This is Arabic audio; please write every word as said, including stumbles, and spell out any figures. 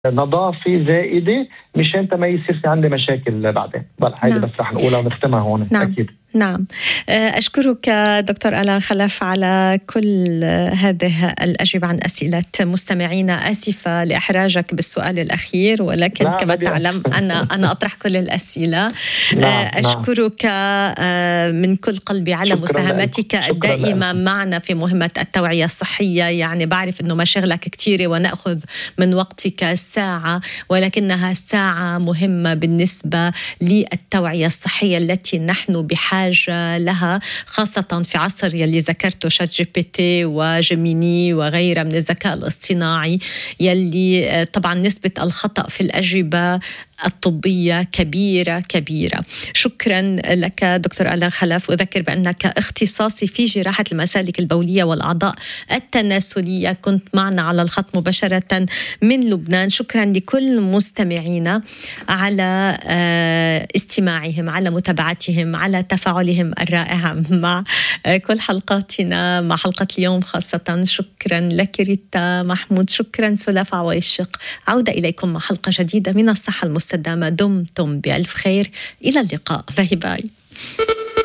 نظافة زائدة مشان ما يصير في عندي مشاكل بعدين. بل هيدا نعم. بس رح نقولها ونختمها هون. نعم. أكيد. نعم. أشكرك دكتور ألان خلف على كل هذه الأجوبة عن أسئلة مستمعينا. آسفة لإحراجك بالسؤال الأخير، ولكن لا، كما بدي تعلم أنا أنا أطرح كل الأسئلة. نعم. أشكرك من كل قلبي على شكراً مساهمتك لك. الدائمة معنا في مهمة التوعية الصحية. يعني بعرف أنه مشاغلك كثيرة ونأخذ من وقتك ساعة، ولكنها ساعة مهمة بالنسبة للتوعية الصحية التي نحن بحاجة لها، خاصة في عصر يلي ذكرته شات جي بي تي وجيميني وغيرها من الذكاء الاصطناعي، يلي طبعا نسبة الخطأ في الأجوبة الطبية كبيرة كبيرة. شكرا لك دكتور ألان خلف. أذكر بأنك اختصاصي في جراحة المسالك البولية والأعضاء التناسلية. كنت معنا على الخط مباشرة من لبنان. شكرا لكل مستمعينا على استماعهم، على متابعتهم، على تفاعلهم الرائع مع كل حلقاتنا، مع حلقة اليوم خاصة. شكرا لك ريتا محمود. شكرا سلافة عويشق. عودة إليكم مع حلقة جديدة من الصحة المستدامة. دمتم بألف خير. إلى اللقاء. باي باي.